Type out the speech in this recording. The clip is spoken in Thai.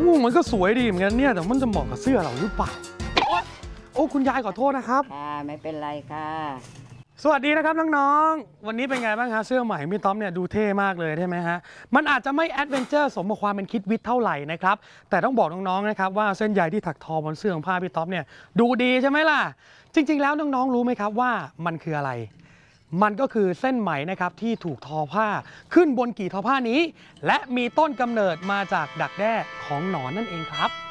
มันก็สวยดีเหมือนกันเนี่ยแต่มันจะเหมาะกับเสื้อเราหรือเปล่าโอ้คุณยายขอโทษนะครับไม่เป็นไรค่ะสวัสดีนะครับน้องๆวันนี้เป็นไงบ้างฮะเสื้อใหม่พี่ต้อมเนี่ยดูเท่มากเลยใช่ไหมฮะมันอาจจะไม่แอดเวนเจอร์สมกับความเป็นคิดวิทย์เท่าไหร่นะครับแต่ต้องบอกน้องๆนะครับว่าเส้นใยที่ถักทอบนเสื้อของผ้าพี่ต้อมเนี่ยดูดีใช่ไหมล่ะจริงๆแล้วน้องๆรู้ไหมครับว่ามันคืออะไรมันก็คือเส้นไหมนะครับที่ถูกทอผ้าขึ้นบนกี่ทอผ้านี้และมีต้นกำเนิดมาจากดักแด้ของหนอนนั่นเองครับ